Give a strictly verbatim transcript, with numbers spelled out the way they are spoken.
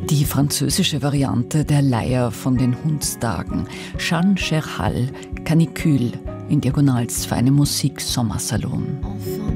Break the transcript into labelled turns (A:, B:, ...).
A: Die französische Variante der Leier von den Hundstagen. Jeanne Cherhal, Canicule in Diagonals feine Musik Sommersalon.